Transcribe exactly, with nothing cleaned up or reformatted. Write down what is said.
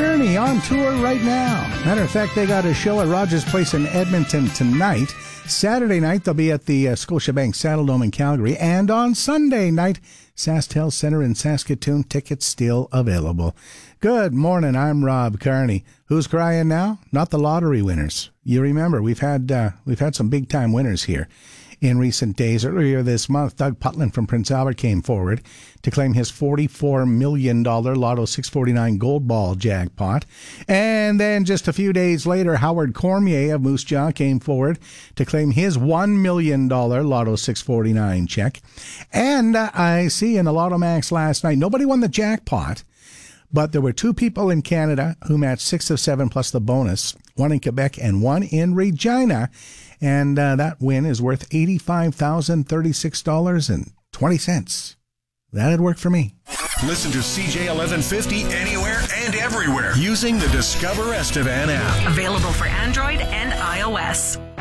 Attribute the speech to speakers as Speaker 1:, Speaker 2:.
Speaker 1: Journey on tour right now. Matter of fact, they got a show at Rogers Place in Edmonton tonight. Saturday night, they'll be at the uh, Scotiabank Saddledome in Calgary. And on Sunday night, SaskTel Center in Saskatoon. Tickets still available. Good morning, I'm Rob Carney. Who's crying now? Not the lottery winners. You remember, we've had uh, we've had some big-time winners here in recent days. Earlier this month, Doug Putland from Prince Albert came forward to claim his forty-four million dollars Lotto six forty-nine Gold Ball jackpot. And then just a few days later, Howard Cormier of Moose Jaw came forward to claim his one million dollars Lotto six forty-nine check. And uh, I see in the Lotto Max last night, nobody won the jackpot, but there were two people in Canada who matched six of seven plus the bonus, one in Quebec and one in Regina. And uh, that win is worth eighty-five thousand thirty-six dollars and twenty cents. That'd work for me.
Speaker 2: Listen to C J eleven fifty anywhere and everywhere using the Discover Estevan app.
Speaker 3: Available for Android and iOS.